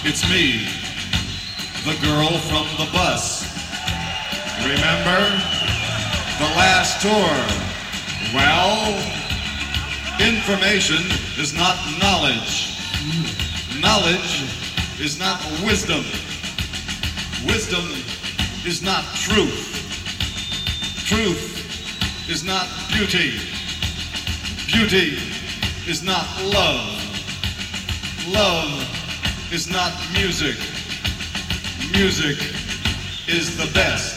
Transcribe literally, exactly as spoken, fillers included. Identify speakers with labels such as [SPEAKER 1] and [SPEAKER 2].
[SPEAKER 1] It's me, the girl from the bus. Remember? The last tour. Well, information is not knowledge. Knowledge is not wisdom. Wisdom is not truth. Truth is not beauty. Beauty is not love. Love is not music. Music is the best.